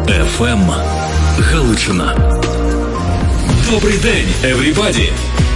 FM Галичина. Добрий день, everybody!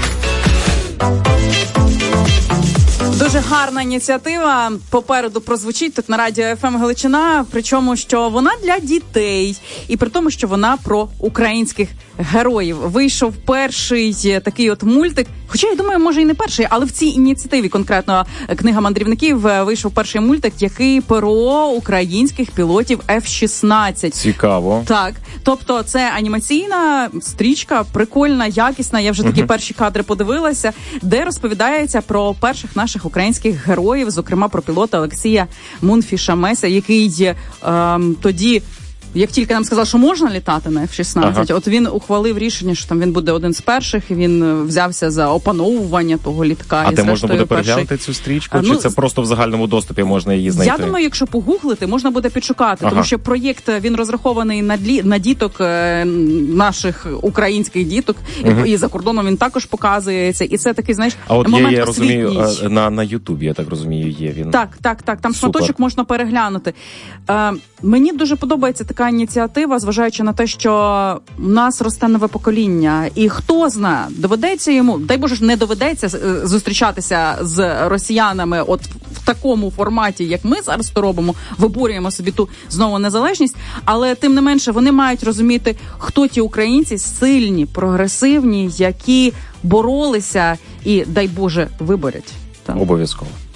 Дуже гарна ініціатива попереду прозвучить тут на радіо ФМ Галичина, причому, що вона для дітей, і при тому, що вона про українських героїв. Вийшов перший такий от мультик, хоча, я думаю, може і не перший, але в цій ініціативі конкретно «Книга мандрівників» вийшов перший мультик, який про українських пілотів F-16. Цікаво. Так, тобто це анімаційна стрічка, прикольна, якісна, я вже такі перші кадри подивилася, де розповідається про перших наших українських героїв, зокрема про пілота Олексія Мунфі-Шамеся, який тоді, як тільки нам сказали, що можна літати на F-16, от він ухвалив рішення, що там він буде один з перших, він взявся за опановування того літака. А де можна буде переглянути цю стрічку? Чи це просто в загальному доступі можна її знайти? Я думаю, якщо погуглити, можна буде підшукати, тому що проєкт, він розрахований на діток, наших українських діток, і за кордоном він також показується, і це такий, знаєш, а от момент я розумію, на Ютубі, я так розумію, є він. Так, там шматочок можна переглянути. Мені дуже подобається така ініціатива, зважаючи на те, що в нас росте нове покоління. І хто знає, доведеться йому, дай Боже ж не доведеться зустрічатися з росіянами от в такому форматі, як ми зараз то робимо, виборюємо собі ту знову незалежність, але тим не менше вони мають розуміти, хто ті українці сильні, прогресивні, які боролися і, дай Боже, виборять. Обов'язково.